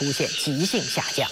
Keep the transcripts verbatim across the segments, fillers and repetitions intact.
出现急性下降。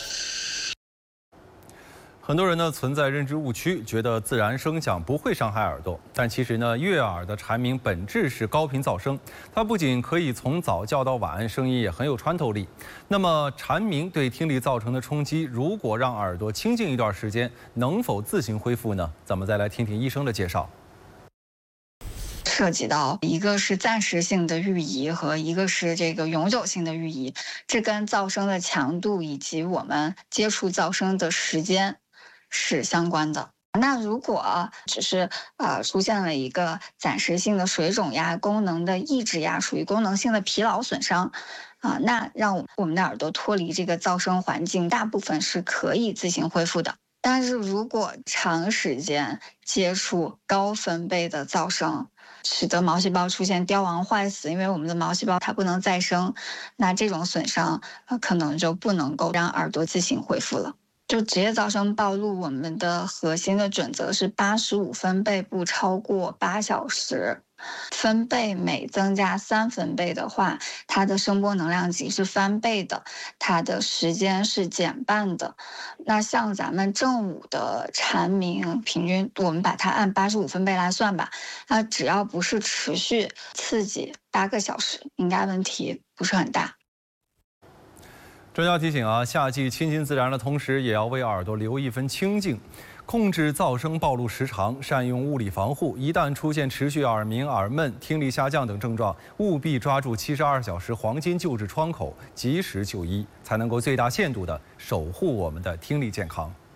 很多人呢存在认知误区，觉得自然声响不会伤害耳朵，但其实呢，悦耳的蝉鸣本质是高频噪声，它不仅可以从早叫到晚，声音也很有穿透力。那么蝉鸣对听力造成的冲击，如果让耳朵清静一段时间，能否自行恢复呢？咱们再来听听医生的介绍。 涉及到一个是暂时性的预移和一个是这个永久性的预移，这跟噪声的强度以及我们接触噪声的时间是相关的。那如果只是呃出现了一个暂时性的水肿呀、功能的抑制呀，属于功能性的疲劳损伤，啊、呃，那让我们的耳朵脱离这个噪声环境，大部分是可以自行恢复的。 但是如果长时间接触高分贝的噪声，使得毛细胞出现凋亡坏死，因为我们的毛细胞它不能再生，那这种损伤呃可能就不能够让耳朵自行恢复了。就职业噪声暴露，我们的核心的准则是八十五分贝不超过八小时。 分贝每增加三分贝的话，它的声波能量级是翻倍的，它的时间是减半的。那像咱们正午的蝉鸣，平均我们把它按八十五分贝来算吧，那只要不是持续刺激八个小时，应该问题不是很大。 专家提醒啊，夏季亲近自然的同时，也要为耳朵留一分清静。 控制噪声暴露时长，善用物理防护。一旦出现持续耳鸣、耳闷、听力下降等症状，务必抓住七十二小时黄金救治窗口，及时就医，才能够最大限度地守护我们的听力健康。